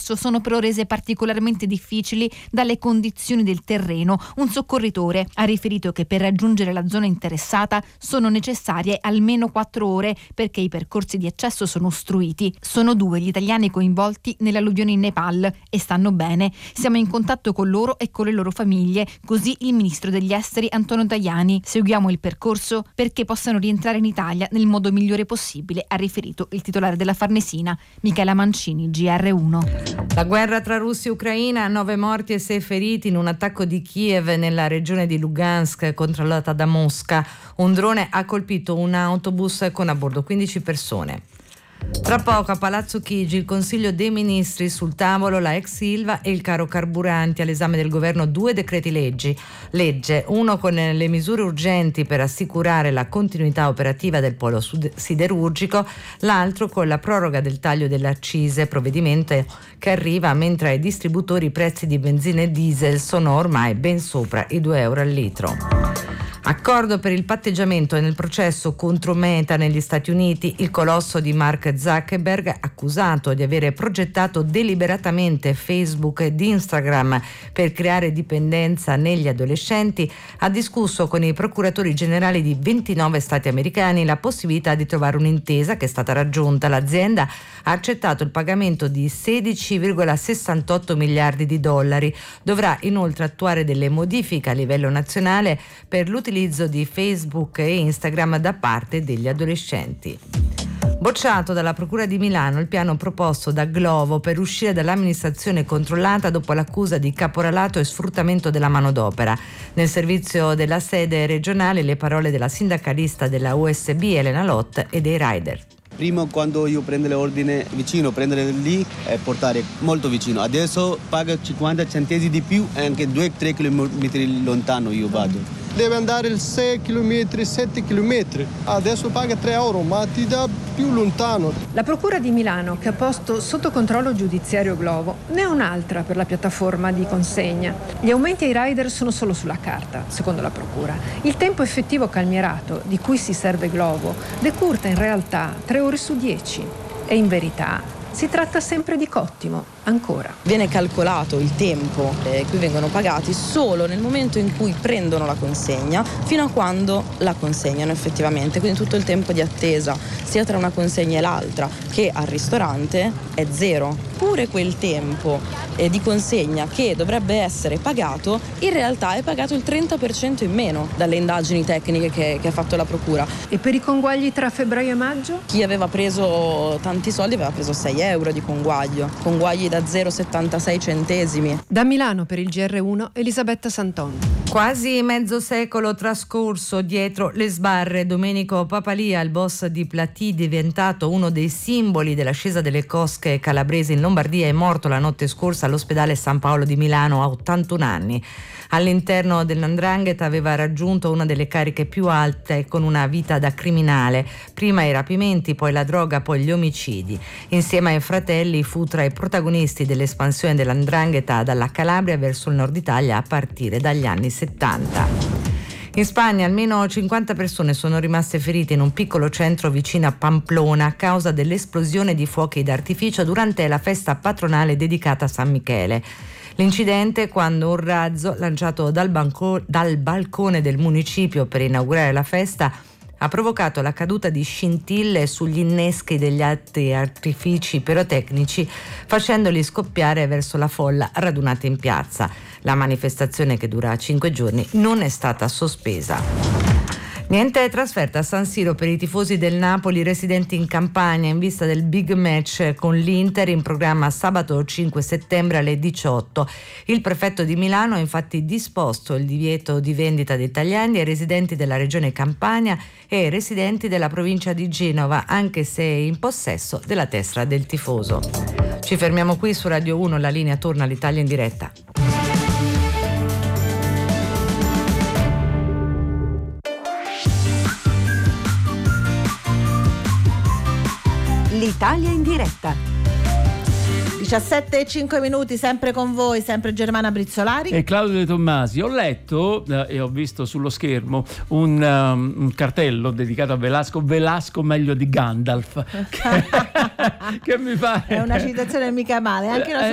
soccorso sono però rese particolarmente difficili dalle condizioni del terreno. Un soccorritore ha riferito che per raggiungere la zona interessata sono necessarie almeno 4 ore perché i percorsi di accesso sono ostruiti. Sono 2 gli italiani coinvolti nell'alluvione in Nepal e stanno bene. Siamo in contatto con loro e con le loro famiglie, così il ministro degli esteri Antonio Tajani. Seguiamo il percorso perché possano rientrare in Italia nel modo migliore possibile, ha riferito il titolare della Farnesina, Michela Mancini, GR1. La guerra tra Russia e Ucraina, 9 morti e 6 feriti in un attacco di Kiev nella regione di Lugansk controllata da Mosca. Un drone ha colpito un autobus con a bordo 15 persone. Tra poco a Palazzo Chigi il Consiglio dei Ministri, sul tavolo la ex Ilva e il caro carburanti, all'esame del governo 2 decreti legge, uno con le misure urgenti per assicurare la continuità operativa del polo siderurgico, l'altro con la proroga del taglio delle accise, provvedimento che arriva mentre ai distributori i prezzi di benzina e diesel sono ormai ben sopra i 2 euro al litro. Accordo per il patteggiamento nel processo contro Meta negli Stati Uniti. Il colosso di Mark Zuckerberg, accusato di avere progettato deliberatamente Facebook ed Instagram per creare dipendenza negli adolescenti, ha discusso con i procuratori generali di 29 stati americani la possibilità di trovare un'intesa che è stata raggiunta. L'azienda ha accettato il pagamento di 16,68 miliardi di dollari. Dovrà inoltre attuare delle modifiche a livello nazionale per l'utilizzo di Facebook e Instagram da parte degli adolescenti. Bocciato dalla Procura di Milano il piano proposto da Glovo per uscire dall'amministrazione controllata dopo l'accusa di caporalato e sfruttamento della manodopera. Nel servizio della sede regionale le parole della sindacalista della USB Elena Lott e dei rider. Prima quando io prendo l'ordine vicino, prendere lì e portare molto vicino. Adesso paga 50 centesimi di più e anche 2-3 km lontano io vado. Deve andare 6 km, 7 km. Adesso paga 3 euro, ma ti dà più lontano. La Procura di Milano, che ha posto sotto controllo giudiziario Glovo, ne ha un'altra per la piattaforma di consegna. Gli aumenti ai rider sono solo sulla carta, secondo la Procura. Il tempo effettivo calmierato di cui si serve Glovo decurta in realtà 3 ore su 10 e in verità si tratta sempre di cottimo, ancora. Viene calcolato il tempo cui vengono pagati solo nel momento in cui prendono la consegna fino a quando la consegnano effettivamente, quindi tutto il tempo di attesa sia tra una consegna e l'altra che al ristorante è zero. Pure quel tempo di consegna che dovrebbe essere pagato in realtà è pagato il 30% in meno dalle indagini tecniche che ha fatto la Procura. E per i conguagli tra febbraio e maggio? Chi aveva preso tanti soldi aveva preso 6 euro di conguagli da 0,76 centesimi. Da Milano per il GR1 Elisabetta Santon. Quasi mezzo secolo trascorso dietro le sbarre. Domenico Papalia, il boss di Platì, diventato uno dei simboli dell'ascesa delle cosche calabresi in Lombardia, è morto la notte scorsa all'ospedale San Paolo di Milano a 81 anni. All'interno dell''ndrangheta aveva raggiunto una delle cariche più alte con una vita da criminale. Prima i rapimenti, poi la droga, poi gli omicidi. Insieme ai fratelli fu tra i protagonisti dell'espansione dell''ndrangheta dalla Calabria verso il nord Italia a partire dagli anni 70. In Spagna almeno 50 persone sono rimaste ferite in un piccolo centro vicino a Pamplona a causa dell'esplosione di fuochi d'artificio durante la festa patronale dedicata a San Michele. L'incidente, quando un razzo lanciato dal balcone del municipio per inaugurare la festa ha provocato la caduta di scintille sugli inneschi degli altri artifici pirotecnici, facendoli scoppiare verso la folla radunata in piazza. La manifestazione, che dura 5 giorni, non è stata sospesa. Niente trasferta a San Siro per i tifosi del Napoli residenti in Campania in vista del big match con l'Inter in programma sabato 5 settembre alle 18. Il prefetto di Milano ha infatti disposto il divieto di vendita di italiani ai residenti della regione Campania e ai residenti della provincia di Genova, anche se in possesso della tessera del tifoso. Ci fermiamo qui su Radio 1, la linea torna all'Italia in diretta. L'Italia in diretta. 17:05, sempre con voi, sempre Germana Brizzolari e Claudio De Tommasi. Ho letto e ho visto sullo schermo un cartello dedicato a Velasco meglio di Gandalf che mi pare è una citazione mica male, anche